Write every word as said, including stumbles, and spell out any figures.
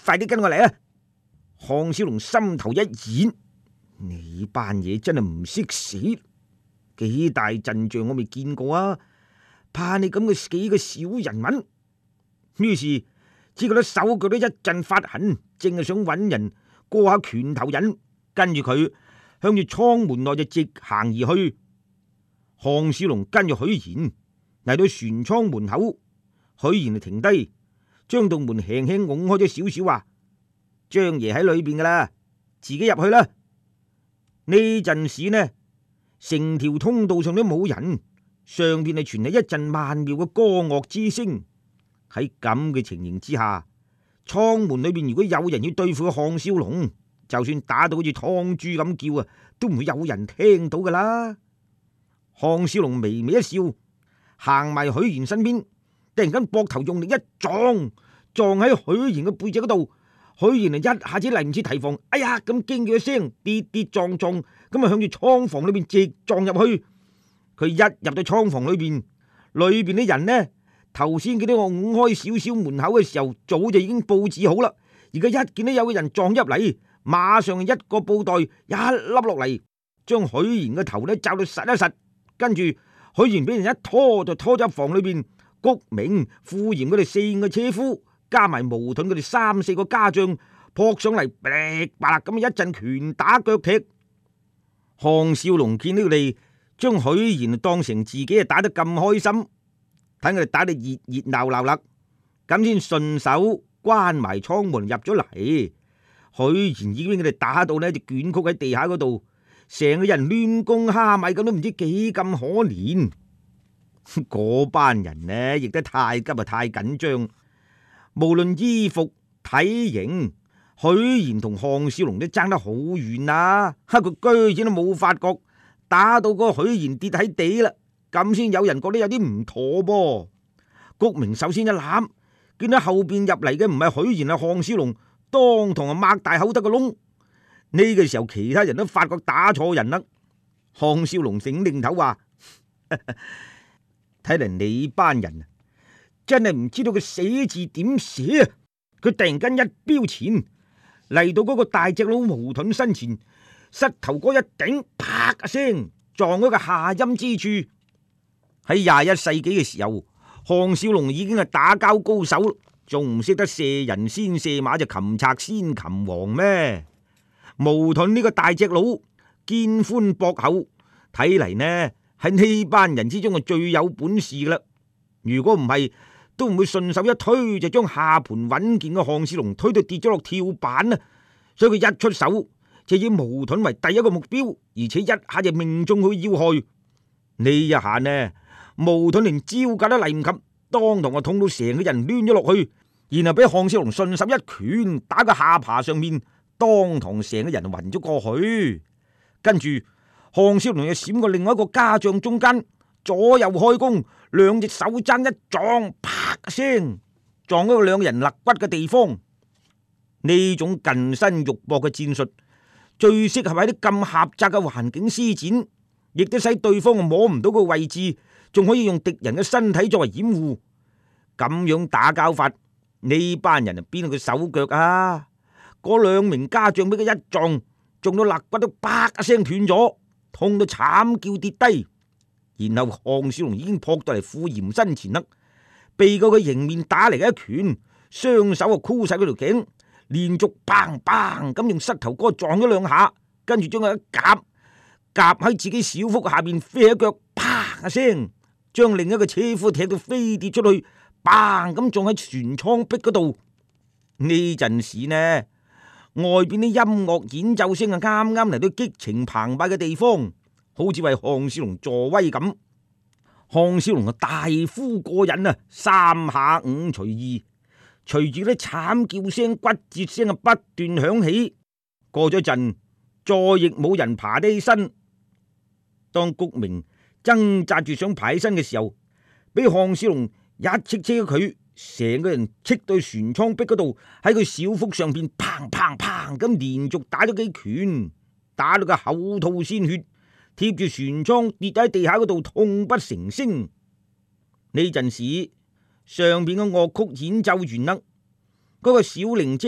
快啲跟我嚟啊！項少龍心頭一演，你班嘢真係唔識死，幾大陣仗我未見過啊！怕你咁嘅幾個小人物。於是只覺得手腳都一陣發痕，正係想揾人過下拳頭癮，跟住佢向住倉門內就直行而去。項少龍跟住許賢嚟到船艙門口，許賢就停低，將道門輕輕拱開咗少少，話：張爺喺裏邊噶啦，自己入去啦。呢陣時呢，成條通道上都冇人，上邊係傳嚟一陣曼妙嘅歌樂之聲。喺咁嘅情形之下，倉門裏邊如果有人要對付個項少龍，就算打到好似劏豬咁叫啊，都唔會有人聽到噶啦。項少龍微微一笑，行埋許賢身邊，突然間膊頭用力一撞，撞喺許賢嘅背脊嗰度。許賢啊一下子嚟唔切提防，哎呀咁驚叫一聲，跌跌撞撞咁啊向住倉房裏邊直撞入去。佢一入到倉房裏邊，裏邊啲人呢，頭先見到我拱開少少門口嘅時候，早就已經布置好啦。而家一見到有個人撞入嚟，馬上一個布袋一笠落嚟，將許賢嘅頭呢罩到實一實。跟住許賢俾人一拖就拖咗入房裏邊，谷明、傅炎佢哋四個車夫加埋毛盾佢哋三四個家將撲上嚟，噼啪咁一陣拳打腳踢。項少龍見到佢哋將許賢當成自己係打得咁開心，睇佢哋打得熱熱鬧鬧啦，咁先順手關埋倉門入咗嚟。許賢已經俾佢哋打到呢就捲曲喺地下嗰度，成個人亂公蝦米咁，都唔知幾咁可憐。嗰班人呢亦都太急啊，太緊張。無論衣服體型，許賢同項少龍都爭得好遠啊！哈，佢居然都冇發覺，打到個許賢跌喺地啦，咁先有人覺得有啲唔妥噃。谷明首先一攬，見到後邊入嚟嘅唔係許賢啊，項少龍當堂啊擘大口得個窿。呢個時候其他人都發覺打錯人啦。項少龍醒定頭話：睇嚟你班人真係唔知道個死字點寫啊！佢突然間一飆前嚟到嗰個大隻佬毛盾身前，膝頭哥一頂，啪一聲撞咗個下陰之處。喺廿一世紀嘅時候，項少龍已經係打交高手，仲唔識得射人先射馬就擒賊先擒王咩？毛盾呢個大隻佬肩寬膊厚，睇嚟呢喺呢班人之中係最有本事噶啦。如果唔係，都唔會順手一推就將下盤穩健嘅項少龍推到跌咗落跳板啊！所以佢一出手就以毛盾為第一個目標，而且一下就命中佢要害。呢一下呢，毛盾連招架都嚟唔及，當堂就痛到成個人攣咗落去，然後俾項少龍順手一拳打個下巴上面，當堂成個人暈咗過去。跟住項少龍又閃過另外一個家將中間，左右開弓，兩隻手踭一撞，啪一聲撞咗兩個人肋骨嘅地方。呢種近身肉搏嘅戰術最適合喺啲咁狹窄嘅環境施展，亦都使對方摸唔到個位置，仲可以用敵人嘅身體作為掩護。咁樣打交法，呢班人啊邊度嘅手腳啊？嗰兩名家將俾佢一撞，撞到肋骨都啪一聲斷咗，痛到慘叫跌低。然後項少龍已經撲到嚟傅炎身前啦，避過佢迎面打嚟嘅一拳，雙手啊箍晒佢條頸，連續砰砰咁用膝頭哥撞咗兩下，跟住將佢一夾夾喺自己小腹下邊，飛一腳，啪一聲將另一個車夫踢到飛跌出去，砰咁撞喺船艙壁嗰度。呢陣時呢，外邊啲音樂演奏聲啊，啱啱嚟到激情澎湃嘅地方，好似為項少龍助威咁。項少龍啊大呼過癮啊，三下五除二，隨住啲慘叫聲、骨折聲啊不斷響起。過咗陣，再亦冇人爬得起身。當谷明掙扎住想爬起身嘅時候，俾項少龍一戚車佢，成個人戚到船艙壁嗰度，喺佢小腹上邊砰砰砰咁連續打咗幾拳，打到個口吐鮮血，貼住船艙跌喺地下嗰度，痛不成聲。呢陣時上邊嘅樂曲演奏完啦，嗰、那個小玲姐